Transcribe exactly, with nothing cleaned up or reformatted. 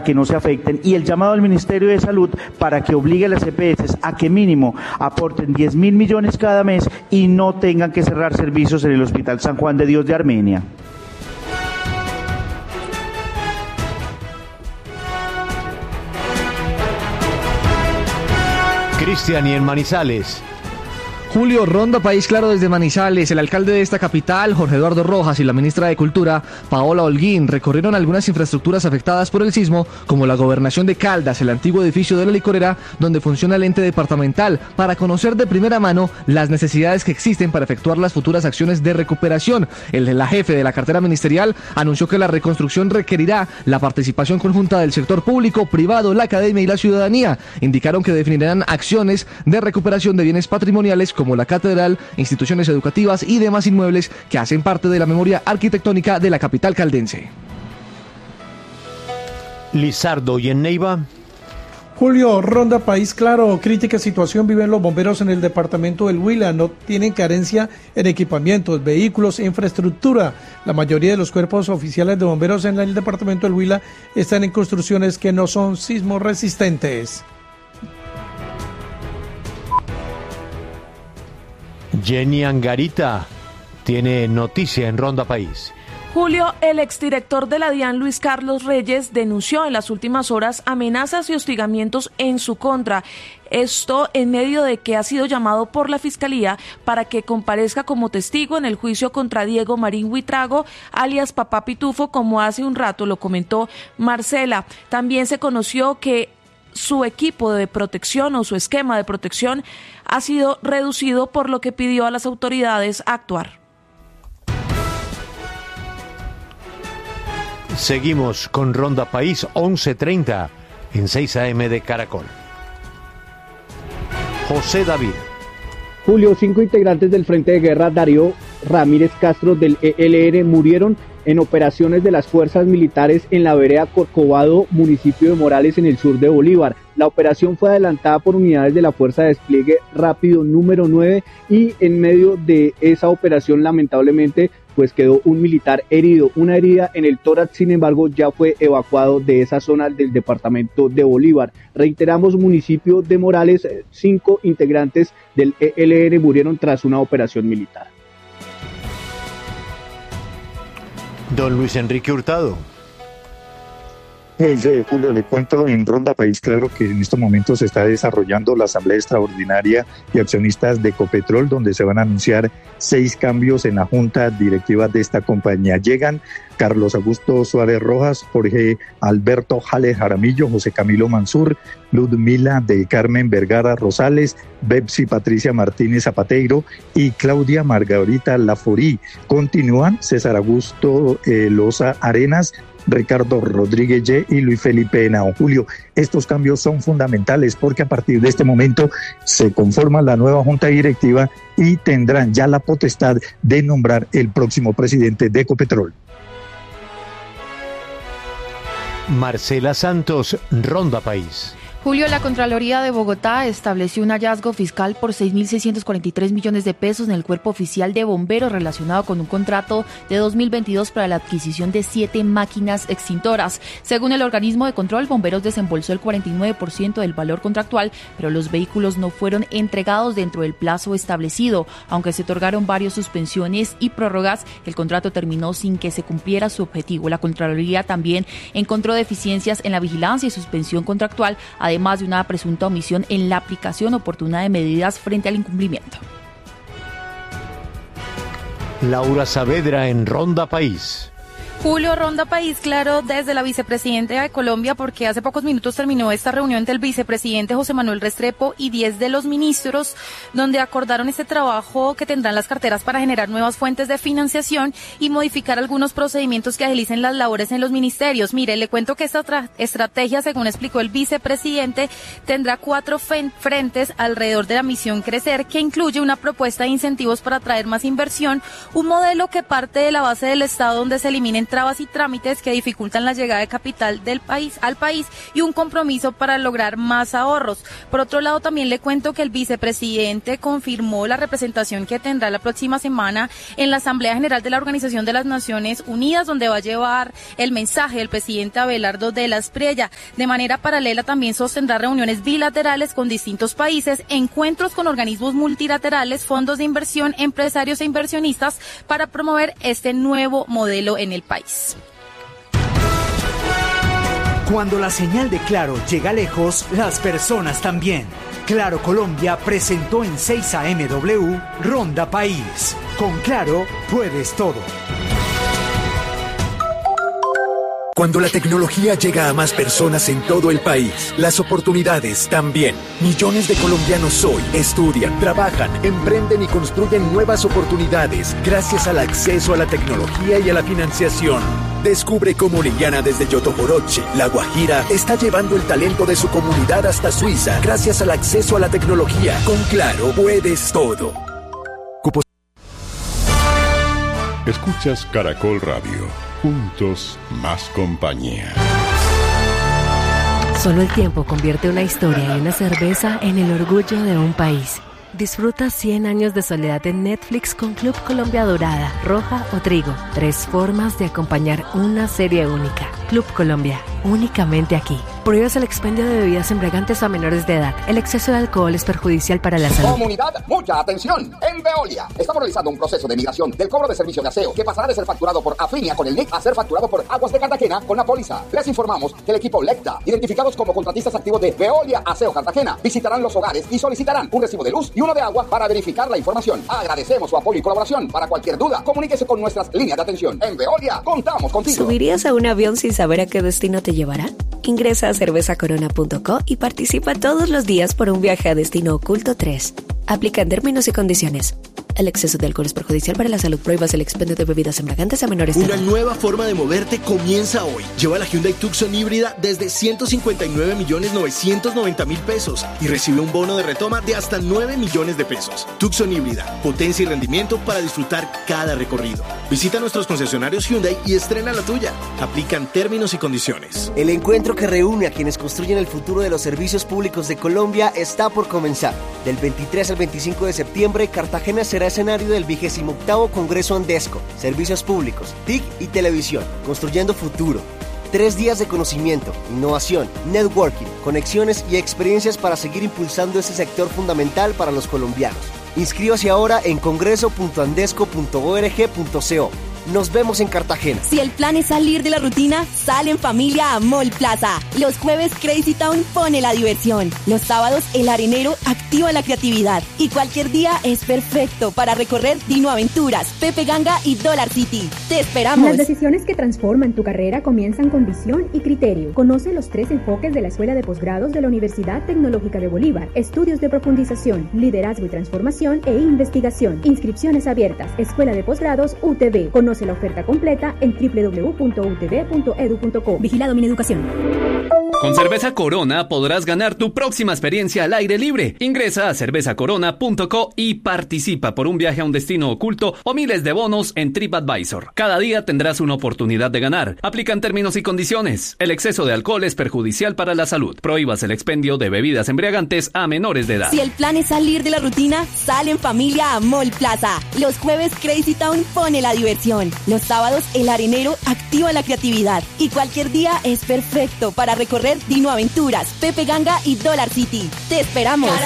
que no se afecten, y el llamado al Ministerio de Salud para que obligue a las E P S a que mínimo aporten diez mil millones cada mes y no tengan que cerrar servicios en el Hospital San Juan de Dios de Armenia. Cristian, y en Manizales. Julio, Ronda País Claro desde Manizales. El alcalde de esta capital, Jorge Eduardo Rojas, y la ministra de Cultura, Paola Holguín, recorrieron algunas infraestructuras afectadas por el sismo, como la gobernación de Caldas, el antiguo edificio de la licorera, donde funciona el ente departamental, para conocer de primera mano las necesidades que existen para efectuar las futuras acciones de recuperación. El, la jefe de la cartera ministerial anunció que la reconstrucción requerirá la participación conjunta del sector público, privado, la academia y la ciudadanía. Indicaron que definirán acciones de recuperación de bienes patrimoniales como la catedral, instituciones educativas y demás inmuebles que hacen parte de la memoria arquitectónica de la capital caldense. Lizardo, y en Neiva. Julio, Ronda País Claro, crítica situación viven los bomberos en el departamento del Huila, no tienen carencia en equipamientos, vehículos e infraestructura. La mayoría de los cuerpos oficiales de bomberos en el departamento del Huila están en construcciones que no son sismo resistentes. Jenny Angarita tiene noticia en Ronda País. Julio, el exdirector de la DIAN, Luis Carlos Reyes, denunció en las últimas horas amenazas y hostigamientos en su contra. Esto en medio de que ha sido llamado por la Fiscalía para que comparezca como testigo en el juicio contra Diego Marín Huitrago, alias Papá Pitufo, como hace un rato lo comentó Marcela. También se conoció que su equipo de protección o su esquema de protección ha sido reducido, por lo que pidió a las autoridades actuar. Seguimos con Ronda País, once treinta en seis A M de Caracol. José David. Julio, cinco integrantes del Frente de Guerra Darío Ramírez Castro del E L N murieron en operaciones de las fuerzas militares en la vereda Corcovado, municipio de Morales, en el sur de Bolívar. La operación fue adelantada por unidades de la Fuerza de Despliegue Rápido número nueve, y en medio de esa operación, lamentablemente, pues quedó un militar herido, una herida en el tórax. Sin embargo, ya fue evacuado de esa zona del departamento de Bolívar. Reiteramos, municipio de Morales, cinco integrantes del E L N murieron tras una operación militar. Don Luis Enrique Hurtado. Eh, Julio, le cuento en Ronda País Claro que en estos momentos se está desarrollando la Asamblea Extraordinaria de Accionistas de Ecopetrol, donde se van a anunciar seis cambios en la junta directiva de esta compañía. Llegan Carlos Augusto Suárez Rojas, Jorge Alberto Jale Jaramillo, José Camilo Mansur, Ludmila de Carmen Vergara Rosales, Bepsi Patricia Martínez Zapateiro y Claudia Margarita Laforí. Continúan César Augusto eh, Loza Arenas, Ricardo Rodríguez Ye y Luis Felipe Henao. Julio, estos cambios son fundamentales porque a partir de este momento se conforma la nueva junta directiva y tendrán ya la potestad de nombrar el próximo presidente de Ecopetrol. Marcela Santos, Ronda País. Julio, la Contraloría de Bogotá estableció un hallazgo fiscal por seis mil seiscientos cuarenta y tres millones de pesos en el Cuerpo Oficial de Bomberos relacionado con un contrato de dos mil veintidós para la adquisición de siete máquinas extintoras. Según el organismo de control, Bomberos desembolsó el cuarenta y nueve por ciento del valor contractual, pero los vehículos no fueron entregados dentro del plazo establecido. Aunque se otorgaron varias suspensiones y prórrogas, el contrato terminó sin que se cumpliera su objetivo. La Contraloría también encontró deficiencias en la vigilancia y suspensión contractual, además de una presunta omisión en la aplicación oportuna de medidas frente al incumplimiento. Laura Saavedra en Ronda País. Julio, Ronda País Claro desde la vicepresidenta de Colombia, porque hace pocos minutos terminó esta reunión del vicepresidente José Manuel Restrepo y diez de los ministros, donde acordaron este trabajo que tendrán las carteras para generar nuevas fuentes de financiación y modificar algunos procedimientos que agilicen las labores en los ministerios. Mire, le cuento que esta tra- estrategia, según explicó el vicepresidente, tendrá cuatro fen- frentes alrededor de la misión Crecer, que incluye una propuesta de incentivos para atraer más inversión, un modelo que parte de la base del Estado donde se eliminen trabas y trámites que dificultan la llegada de capital del país al país y un compromiso para lograr más ahorros. Por otro lado, también le cuento que el vicepresidente confirmó la representación que tendrá la próxima semana en la Asamblea General de la Organización de las Naciones Unidas, donde va a llevar el mensaje del presidente Abelardo de la Espriella. De manera paralela también sostendrá reuniones bilaterales con distintos países, encuentros con organismos multilaterales, fondos de inversión, empresarios e inversionistas para promover este nuevo modelo en el país. Cuando la señal de Claro llega lejos, las personas también. Claro Colombia presentó en seis A M W Ronda País. Con Claro puedes todo. Cuando la tecnología llega a más personas en todo el país, las oportunidades también. Millones de colombianos hoy estudian, trabajan, emprenden y construyen nuevas oportunidades gracias al acceso a la tecnología y a la financiación. Descubre cómo Liliana desde Yotoboroche, La Guajira, está llevando el talento de su comunidad hasta Suiza gracias al acceso a la tecnología. Con Claro puedes todo. Cupos. Escuchas Caracol Radio. Juntos, más compañía. Solo el tiempo convierte una historia y una cerveza en el orgullo de un país. Disfruta cien años de soledad en Netflix con Club Colombia Dorada, Roja o Trigo. Tres formas de acompañar una serie única. Club Colombia, únicamente aquí. Prohíbes el expendio de bebidas embriagantes a menores de edad. El exceso de alcohol es perjudicial para la salud. Comunidad, mucha atención. En Veolia estamos realizando un proceso de migración del cobro de servicio de aseo que pasará de ser facturado por Afinia con el N I C a ser facturado por Aguas de Cartagena con la póliza. Les informamos que el equipo Lecta, identificados como contratistas activos de Veolia Aseo Cartagena, visitarán los hogares y solicitarán un recibo de luz y uno de agua para verificar la información. Agradecemos su apoyo y colaboración. Para cualquier duda, comuníquese con nuestras líneas de atención. En Veolia, contamos contigo. ¿Subirías a un avión sin saber a qué destino te llevará? Ingresa a cerveza corona punto co y participa todos los días por un viaje a destino oculto tres. Aplican términos y condiciones. El exceso de alcohol es perjudicial para la salud. Prohíbas el expendio de bebidas embriagantes a menores de edad. Una nueva forma de moverte comienza hoy. Lleva la Hyundai Tucson híbrida desde ciento cincuenta y nueve millones novecientos noventa mil pesos y recibe un bono de retoma de hasta nueve millones de pesos. Tucson híbrida, potencia y rendimiento para disfrutar cada recorrido. Visita nuestros concesionarios Hyundai y estrena la tuya. Aplican términos y condiciones. El encuentro que reúne a quienes construyen el futuro de los servicios públicos de Colombia está por comenzar. Del veintitrés al veinticinco de septiembre, Cartagena será escenario del vigésimo octavo Congreso Andesco, Servicios Públicos, T I C y Televisión, construyendo futuro. Tres días de conocimiento, innovación, networking, conexiones y experiencias para seguir impulsando este sector fundamental para los colombianos. Inscríbase ahora en congreso punto andesco punto org punto co. Nos vemos en Cartagena. Si el plan es salir de la rutina, sale en familia a Mall Plaza. Los jueves Crazy Town pone la diversión. Los sábados El Arenero activa la creatividad. Y cualquier día es perfecto para recorrer Dino Aventuras, Pepe Ganga y Dollar City. ¡Te esperamos! Las decisiones que transforman tu carrera comienzan con visión y criterio. Conoce los tres enfoques de la Escuela de Posgrados de la Universidad Tecnológica de Bolívar. Estudios de profundización, liderazgo y transformación e investigación. Inscripciones abiertas. Escuela de Posgrados U T B. Conoce la oferta completa en doble u doble u doble u punto u t b punto e d u punto co. Vigilado Mineducación. Con Cerveza Corona podrás ganar tu próxima experiencia al aire libre. Ingresa a cerveza corona punto co y participa por un viaje a un destino oculto o miles de bonos en TripAdvisor. Cada día tendrás una oportunidad de ganar. Aplican términos y condiciones. El exceso de alcohol es perjudicial para la salud. Prohíbas el expendio de bebidas embriagantes a menores de edad. Si el plan es salir de la rutina, sale en familia a Mall Plaza. Los jueves Crazy Town pone la diversión. Los sábados El Arenero activa la creatividad. Y cualquier día es perfecto para recorrer Dino Aventuras, Pepe Ganga y Dollar City. ¡Te esperamos!